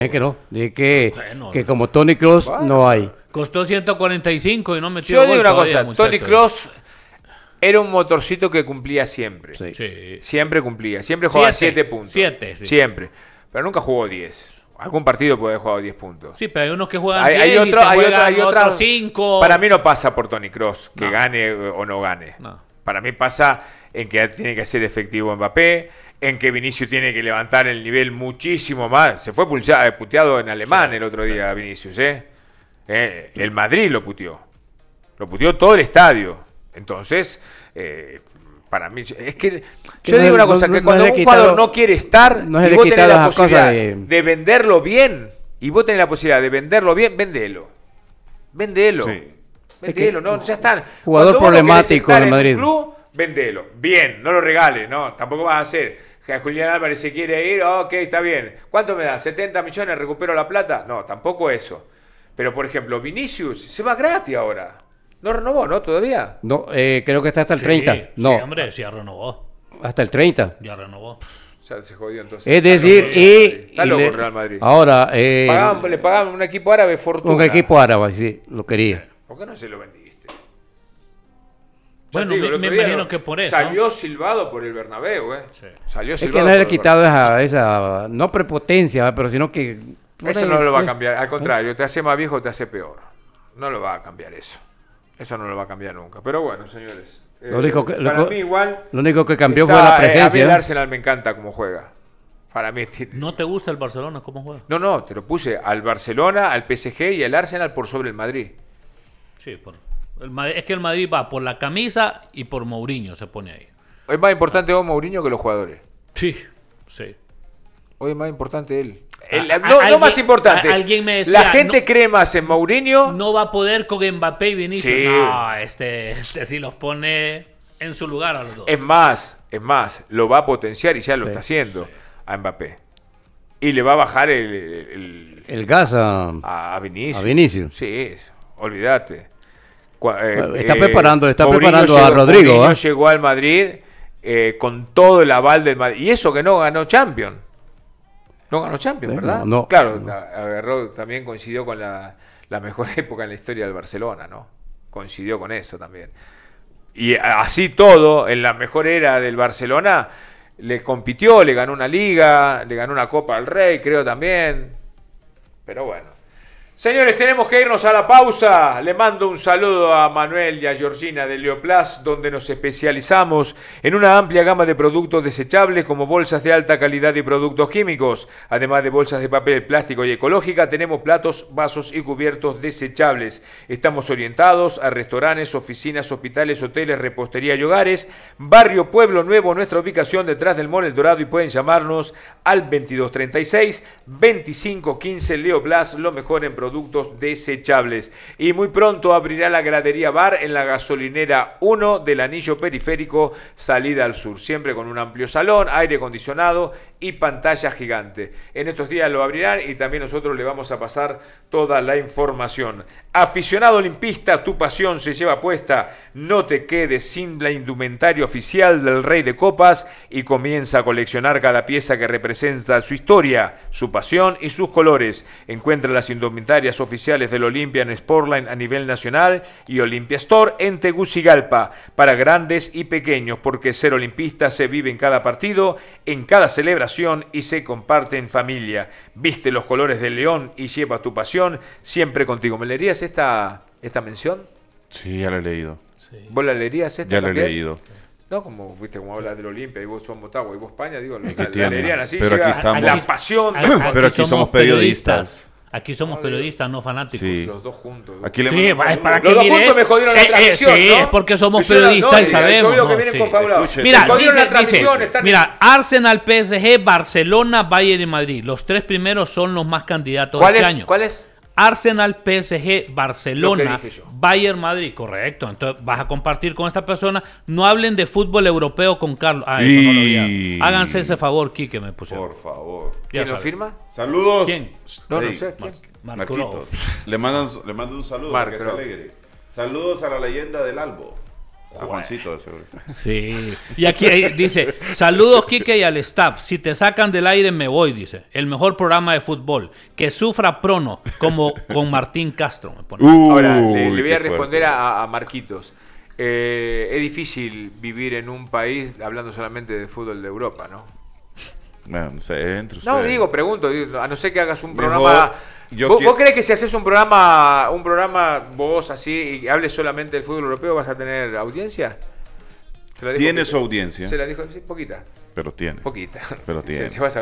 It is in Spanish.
que no. Dije Bueno, que como Toni Kroos no hay. Costó 145 y no metió Yo gol digo una todavía, cosa, Toni muchachos. Kroos era un motorcito que cumplía siempre. Sí. Sí. Siempre cumplía, siempre jugaba 7 7 puntos. 7, sí. Siempre. Pero nunca jugó 10. Algún partido puede haber jugado 10 puntos. Sí, pero hay unos que juegan Hay 10 y otro, te hay juegan otra, hay otra. otros 5. Para mí no pasa por Toni Kroos que No. gane o no gane. No. Para mí pasa en que tiene que ser efectivo Mbappé, en que Vinicius tiene que levantar el nivel muchísimo más. Se fue puteado en alemán Sí, el otro sí. día Vinicius, el Madrid lo puteó. Lo puteó todo el estadio. Entonces, para mí, es que yo no- digo una no- cosa, no- que no cuando le he un quitado- jugador no quiere estar no se y le vos he tenés quitado la esa cosa posibilidad de- de venderlo bien, y vos tenés la posibilidad de venderlo bien, vendelo. Vendelo. Sí. Vendelo, no, ya están. Jugador Cuando vos no querés problemático estar en en Madrid. un club, vendelo. Bien, no lo regales, no, tampoco vas a hacer. Que Julián Álvarez se quiere ir, ok, está bien. ¿Cuánto me da? ¿70 millones? ¿Recupero la plata? No, tampoco eso. Pero, por ejemplo, Vinicius se va gratis ahora. No renovó, ¿no? ¿Todavía? No, creo que está hasta el Sí, 30. Sí, No, hombre, sí, ya renovó. hasta el 30. Ya renovó. Ya se jodió entonces. Es decir, Está loco el Real Madrid. ahora, Le pagaban un equipo árabe fortuna. un equipo árabe, sí, lo quería. ¿Por qué no se lo vendiste? Bueno, Ya te me el otro imagino día que por eso. Salió silbado por el Bernabéu, Sí. Salió Es que silbado no le he por el quitado esa, no prepotencia, pero sino que... Eso no lo va a Sí. cambiar. Al contrario, te hace más viejo, te hace peor. No lo va a cambiar eso. Eso no lo va a cambiar nunca. Pero bueno, señores. Lo único que- para mí igual... Lo único que cambió está- fue la a mí el presencia. Arsenal me encanta cómo juega. Para mí... ¿No te gusta el Barcelona? ¿Cómo juega? No, te lo puse al Barcelona, al PSG y al Arsenal por sobre el Madrid. Sí, es que el Madrid va por la camisa y por Mourinho se pone ahí. Hoy es más importante hoy Mourinho que los jugadores. Sí, sí. Hoy es más importante él. A- No alguien- más importante. alguien me decía, la gente no- cree más en Mourinho. No va a poder con Mbappé y Vinicius. Sí. No, este sí los pone en su lugar a los dos. Es más, lo va a potenciar y ya lo Sí. está haciendo a Mbappé. Y le va a bajar El gas a Vinicius. a Vinicius. Sí, olvídate. Está preparando Mourinho a Rodrigo. Mourinho llegó al Madrid con todo el aval del Madrid. Y eso que no ganó Champions. No ganó Champions, Sí, ¿verdad? no. Claro, agarró, también coincidió con la mejor época en la historia del Barcelona, ¿no? Coincidió con eso también. Y así todo, en la mejor era del Barcelona, le compitió, le ganó una liga, le ganó una Copa al Rey, creo también. Pero bueno. Señores, tenemos que irnos a la pausa. Le mando un saludo a Manuel y a Georgina de Leoplas, donde nos especializamos en una amplia gama de productos desechables como bolsas de alta calidad y productos químicos. Además de bolsas de papel, plástico y ecológica, tenemos platos, vasos y cubiertos desechables. Estamos orientados a restaurantes, oficinas, hospitales, hoteles, repostería y hogares. Barrio Pueblo Nuevo, nuestra ubicación detrás del Mall El Dorado, y pueden llamarnos al 2236-2515. Leoplas, lo mejor en productos desechables. Y muy pronto abrirá la gradería bar en la gasolinera 1 del anillo periférico, salida al sur, siempre con un amplio salón, aire acondicionado y pantalla gigante. En estos días lo abrirán y también nosotros le vamos a pasar toda la información. Aficionado olimpista, tu pasión se lleva puesta. No te quedes sin la indumentaria oficial del Rey de Copas y comienza a coleccionar cada pieza que representa su historia, su pasión y sus colores. Encuentra las indumentarias oficiales del Olympia en Sportline a nivel nacional y Olympia Store en Tegucigalpa para grandes y pequeños, porque ser olimpista se vive en cada partido, en cada celebración y se comparte en familia. Viste los colores del León y lleva tu pasión siempre contigo. ¿Me leerías esta mención? Sí, ya lo he leído. ¿Vos la leerías esta Ya lo he también? leído. No, como viste, como hablas del Olimpia y vos sos Motagua y vos España, digo, Es que la tiene, leerían así, pero llega aquí estamos. la pasión. Pero aquí somos periodistas. Aquí somos periodistas, no fanáticos. Sí. Los dos juntos. Aquí le Sí, mando un es saludo. para que Los dos mires. juntos me jodieron la transmisión, Sí, ¿no? es porque somos Eso era- periodistas no, y sí, sabemos. yo veo que ¿no? vienen Sí. confabulados. Escuche, Mira, Me jodieron la dice, transmisión, están- mira, Arsenal, PSG, Barcelona, Bayern y Madrid. Los tres primeros son los más candidatos ¿Cuál este es? año. ¿Cuál es? Arsenal, PSG, Barcelona, Lo que dije yo. Bayern, Madrid. Correcto. Entonces vas a compartir con esta persona. No hablen de fútbol europeo con Carlos. Ah, eso no lo vi. Háganse ese favor, Quique, me pusieron. Por favor. Ya ¿Quién lo saben. firma? Saludos. ¿Quién? No, no Hey, sé. ¿Quién? Marquitos. Le mando un saludo para que se Marco. alegre. Saludos a la leyenda del Albo. A Juancito, de seguro. Sí. Y aquí dice, saludos Quique y al staff. Si te sacan del aire me voy, dice. El mejor programa de fútbol. Que sufra Prono, como con Martín Castro. Me pone. Ahora, le voy qué a responder fuerte. a Marquitos. Es difícil vivir en un país hablando solamente de fútbol de Europa, ¿no? Bueno, no sé, entre No, ustedes. pregunto, a no ser que hagas un Mejor, programa... yo ¿Vos, quiero- vos crees que si haces un programa vos así y hables solamente del fútbol europeo vas a tener audiencia? Se la dijo Tiene Quique. su audiencia, Se la dijo, sí, poquita. pero tiene. Poquita. Pero tiene. Se vas a